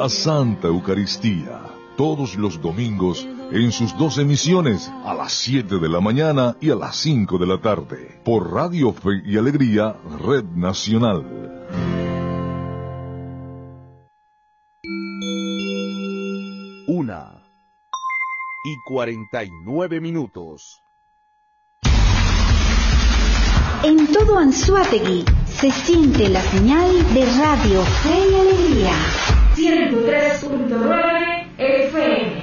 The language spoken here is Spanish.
la Santa Eucaristía, todos los domingos en sus 2 emisiones, a las 7 de la mañana y a las 5 de la tarde, por Radio Fe y Alegría, Red Nacional. Una y 49 minutos. En todo Anzoátegui se siente la señal de Radio Fe y Alegría. 103.9 FM.